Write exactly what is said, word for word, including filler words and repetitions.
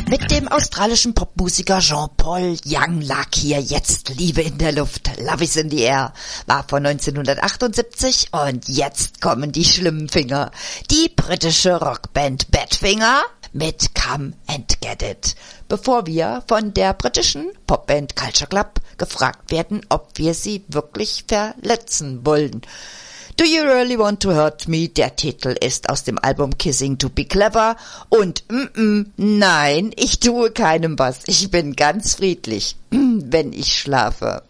Mit dem australischen Popmusiker Jean-Paul Young lag hier Jetzt Liebe in der Luft. Love is in the Air war von neunzehnhundertachtundsiebzig und jetzt kommen die schlimmen Finger. Die britische Rockband Badfinger mit Come and Get It. Bevor wir von der britischen Popband Culture Club gefragt werden, ob wir sie wirklich verletzen wollen. Do You Really Want to Hurt Me? Der Titel ist aus dem Album Kissing to Be Clever und mm -mm, nein, ich tue keinem was. Ich bin ganz friedlich, wenn ich schlafe.